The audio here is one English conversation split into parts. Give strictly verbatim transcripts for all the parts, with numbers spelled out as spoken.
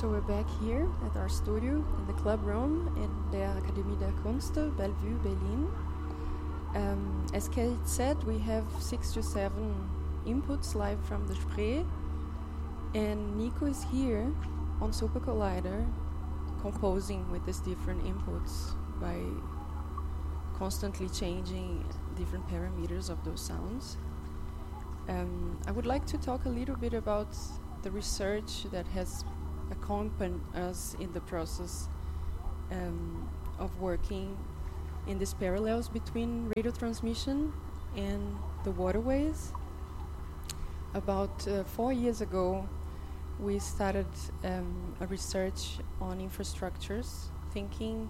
So we're back here at our studio in the club room in the Akademie der Künste, Bellevue, Berlin. Um, as Kate said, we have six to seven inputs live from the Spree, and Nico is here on Super Collider composing with these different inputs by constantly changing different parameters of those sounds. Um, I would like to talk a little bit about the research that has accompanied us in the process um, of working in these parallels between radio transmission and the waterways. About uh, four years ago, we started um, a research on infrastructures, thinking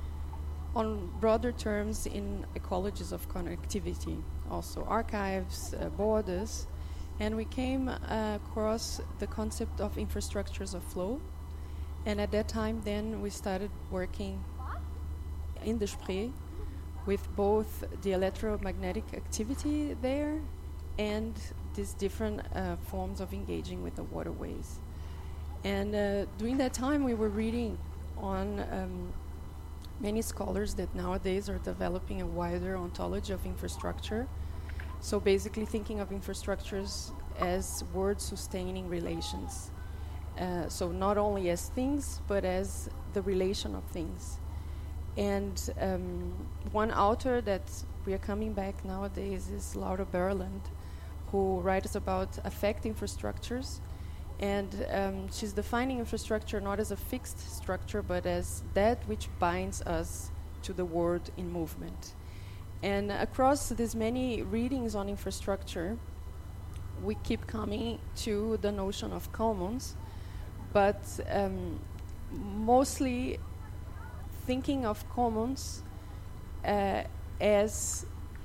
on broader terms in ecologies of connectivity, also archives, uh, borders, and we came uh, across the concept of infrastructures of flow. And at that time, then we started working in the Spree with both the electromagnetic activity there and these different uh, forms of engaging with the waterways. And uh, during that time, we were reading on um, many scholars that nowadays are developing a wider ontology of infrastructure. So basically thinking of infrastructures as word-sustaining relations. Uh, so not only as things, but as the relation of things. And um, one author that we are coming back nowadays is Laura Berland, who writes about affect infrastructures. And um, she's defining infrastructure not as a fixed structure, but as that which binds us to the world in movement. And across these many readings on infrastructure, we keep coming to the notion of commons, but um, mostly thinking of commons uh, as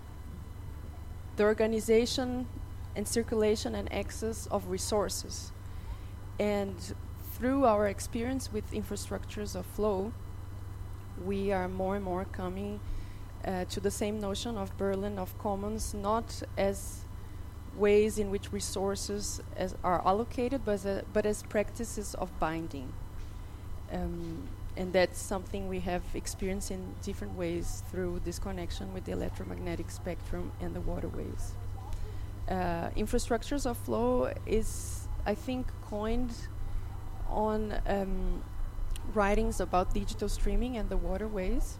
the organization and circulation and access of resources. And through our experience with infrastructures of flow, we are more and more coming uh, to the same notion of Berlin of commons, not as ways in which resources as are allocated, but as, a, but as practices of binding. Um, and that's something we have experienced in different ways through this connection with the electromagnetic spectrum and the waterways. Uh, infrastructures of flow is, I think, coined on um, writings about digital streaming and the waterways,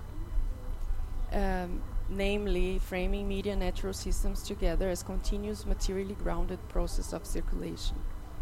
um, namely framing media natural systems together as continuous materially grounded process of circulation.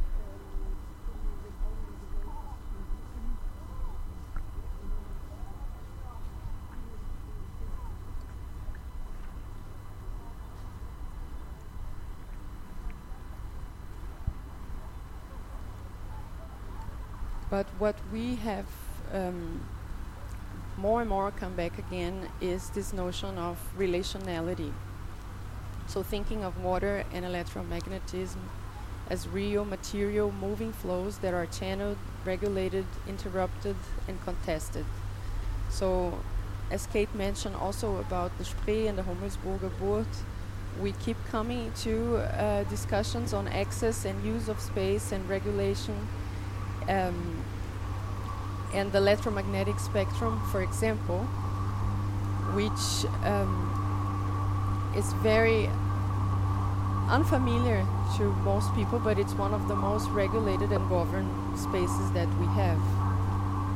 But what we have um, more and more come back again is this notion of relationality. So thinking of water and electromagnetism as real material moving flows that are channeled, regulated, interrupted, and contested. So as Kate mentioned also about the Spree and the Hummelsburger Buurt, we keep coming to uh, discussions on access and use of space and regulation. Um, and the electromagnetic spectrum, for example, which um, is very unfamiliar to most people, but it's one of the most regulated and governed spaces that we have.